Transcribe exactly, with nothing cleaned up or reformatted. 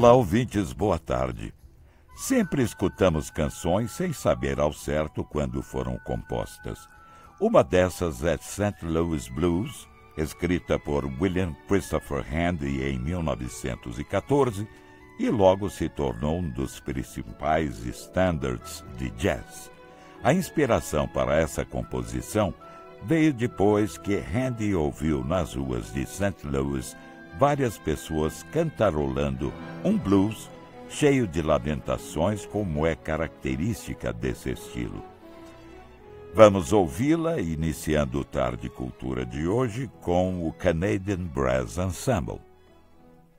Olá, ouvintes, boa tarde. Sempre escutamos canções sem saber ao certo quando foram compostas. Uma dessas é Saint Louis Blues, escrita por William Christopher Handy em mil novecentos e quatorze, e logo se tornou um dos principais standards de jazz. A inspiração para essa composição veio depois que Handy ouviu nas ruas de Saint Louis várias pessoas cantarolando um blues cheio de lamentações, como é característica desse estilo. Vamos ouvi-la, iniciando o Tarde Cultura de hoje, com o Canadian Brass Ensemble.